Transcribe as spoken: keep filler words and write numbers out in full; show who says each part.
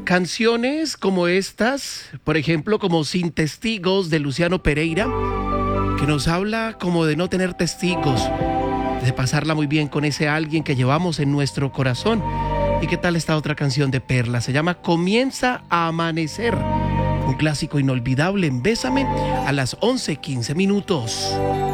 Speaker 1: Canciones como estas, por ejemplo, como Sin Testigos de Luciano Pereira, que nos habla como de no tener testigos, de pasarla muy bien con ese alguien que llevamos en nuestro corazón. ¿Y qué tal esta otra canción de Perla? Se llama Comienza a Amanecer, un clásico inolvidable en Bésame a las once quince minutos.